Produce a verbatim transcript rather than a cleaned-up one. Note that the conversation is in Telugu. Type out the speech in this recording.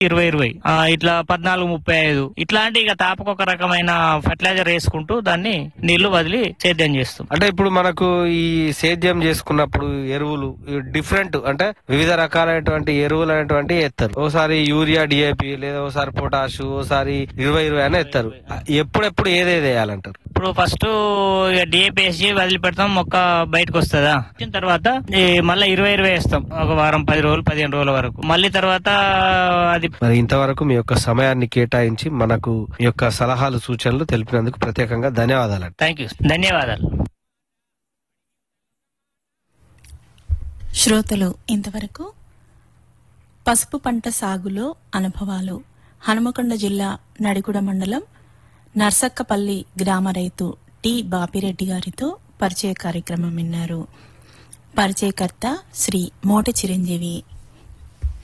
ఇరవై ఇరవై ఆ, ఇట్లా పద్నాలుగు ముప్పై ఐదు ఇట్లాంటి ఇక తాపకొక రకమైన ఫెర్టిలైజర్ వేసుకుంటూ దాన్ని నీళ్లు వదిలి సేద్యం చేస్తాం. అంటే ఇప్పుడు మనకు ఈ సేద్యం చేసుకున్నప్పుడు ఎరువులు డిఫరెంట్ అంటే వివిధ రకాలైనటువంటి ఎరువులు అనేటువంటి ఎత్తారు. ఓసారి యూరియా డిఏపి లేదా ఓసారి పొటాషు ఓసారి ఇరవై ఇరవై అని ఎత్తారు. ఎప్పుడెప్పుడు ఏదేది వేయాలంటారు? ఇప్పుడు ఫస్ట్ డిఏపి వేసి వదిలిపెడతాం, మొక్క బయటకు వస్తుందా, వచ్చిన తర్వాత ఈ మళ్ళీ ఇరవై ఇరవై వేస్తాం ఒక వారం పది రోజులు పదిహేను రోజుల వరకు. మళ్ళీ తర్వాత అది మరి ఇంతవరకు మీ యొక్క సమయాన్ని కేటాయించి మనకు మీ యొక్క సలహాలు సూచనలు తెలిపినందుకు ప్రత్యేకంగా ధన్యవాదాలు. థ్యాంక్ యూ, ధన్యవాదాలు. శ్రోతలు ఇంతవరకు పసుపు పంట సాగులో అనుభవాలు హనుమకొండ జిల్లా నడికుడ మండలం నర్సక్కపల్లి గ్రామ రైతు టి బాపిరెడ్డి గారితో పరిచయ కార్యక్రమం విన్నారు. పరిచయకర్త శ్రీ మోటి చిరంజీవి.